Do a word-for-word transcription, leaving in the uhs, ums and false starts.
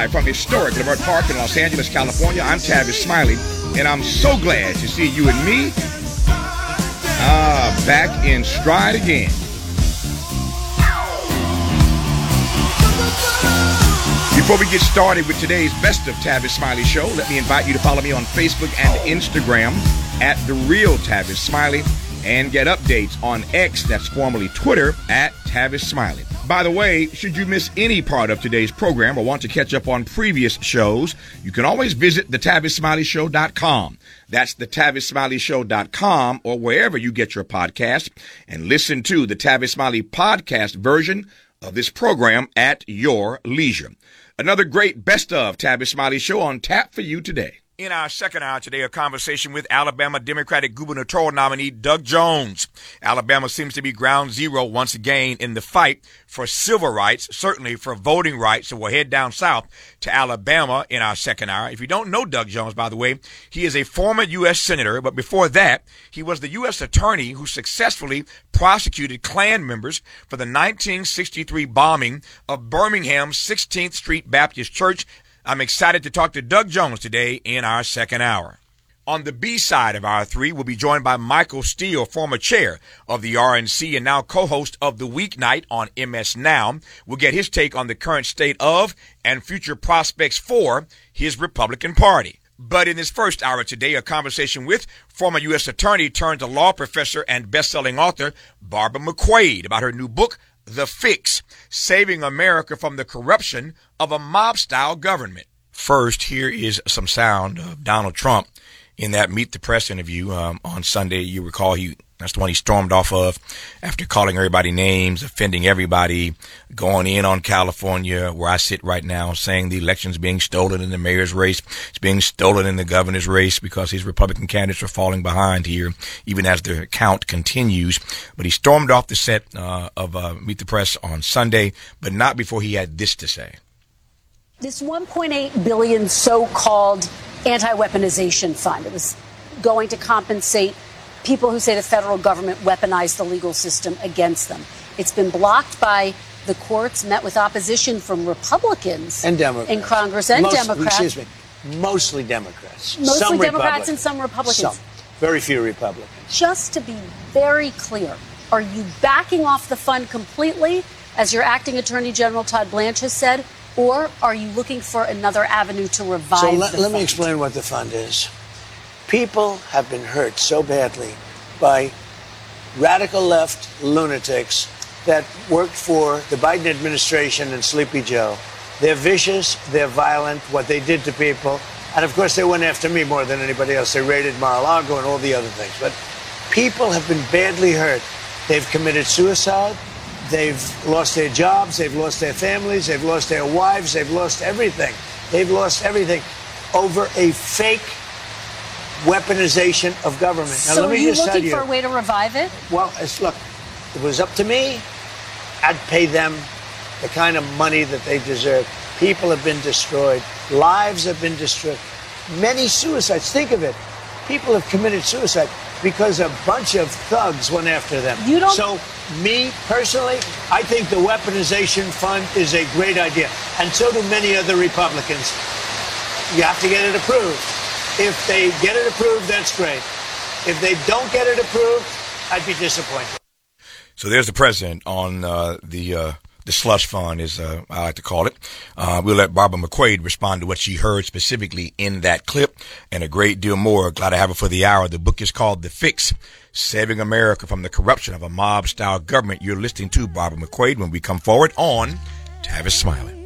Live from historic Leimert Park in Los Angeles, California. I'm Tavis Smiley, and I'm so glad to see you and me uh, back in stride again. Before we get started with today's Best of Tavis Smiley show, let me invite you to follow me on Facebook and Instagram at The Real Tavis Smiley, and get updates on X, that's formerly Twitter, at Tavis Smiley. By the way, should you miss any part of today's program or want to catch up on previous shows, you can always visit the tavis smiley show dot com. That's the tavis smiley show dot com, or wherever you get your podcast, and listen to the Tavis Smiley podcast version of this program at your leisure. Another great Best of Tavis Smiley show on tap for you today. In our second hour today, a conversation with Alabama Democratic gubernatorial nominee Doug Jones. Alabama seems to be ground zero once again in the fight for civil rights, certainly for voting rights. So we'll head down south to Alabama in our second hour. If you don't know Doug Jones, by the way, he is a former U S senator, but before that, he was the U S attorney who successfully prosecuted Klan members for the nineteen sixty-three bombing of Birmingham's sixteenth Street Baptist Church. I'm excited to talk to Doug Jones today in our second hour. On the B side of our three, we'll be joined by Michael Steele, former chair of the R N C and now co-host of The Weeknight on M S Now. We'll get his take on the current state of and future prospects for his Republican Party. But in this first hour today, a conversation with former U S attorney turned law professor and best-selling author Barbara McQuade about her new book, The Fix, Saving America from the Corruption of a Mob-Style Government. First, here is some sound of Donald Trump in that Meet the Press interview um, on Sunday. You recall he that's the one he stormed off of after calling everybody names, offending everybody, going in on California, where I sit right now, saying the election's being stolen in the mayor's race. It's being stolen in the governor's race because his Republican candidates are falling behind here, even as the count continues. But he stormed off the set uh, of uh, Meet the Press on Sunday, but not before he had this to say. This one point eight billion dollars so-called anti-weaponization fund, it was going to compensate people who say the federal government weaponized the legal system against them. It's been blocked by the courts, met with opposition from Republicans and Democrats in Congress and Most, Democrats. Excuse me, mostly Democrats. Mostly some Democrats and some Republicans. Some, very few Republicans. Just to be very clear, are you backing off the fund completely, as your acting Attorney General Todd Blanche has said, or are you looking for another avenue to revive so let, the let fund? me explain what the fund is. People have been hurt so badly by radical left lunatics that worked for the Biden administration and Sleepy Joe. They're vicious, they're violent, what they did to people. And of course, they went after me more than anybody else. They raided Mar-a-Lago and all the other things. But people have been badly hurt. They've committed suicide. They've lost their jobs. They've lost their families. They've lost their wives. They've lost everything. They've lost everything over a fake weaponization of government. Now, so let me are you just tell looking you, for a way to revive it? Well, it's, look, if it was up to me, I'd pay them the kind of money that they deserve. People have been destroyed. Lives have been destroyed. Many suicides. Think of it. People have committed suicide because a bunch of thugs went after them. You don't... So, me, personally, I think the weaponization fund is a great idea. And so do many other Republicans. You have to get it approved. If they get it approved, that's great. If they don't get it approved, I'd be disappointed. So there's the president on uh, the uh, the slush fund, as uh, I like to call it. Uh, we'll let Barbara McQuade respond to what she heard specifically in that clip and a great deal more. Glad to have her for the hour. The book is called The Fix, Saving America from the Corruption of a Mob-Style Government. You're listening to Barbara McQuade when we come forward on Tavis Smiley.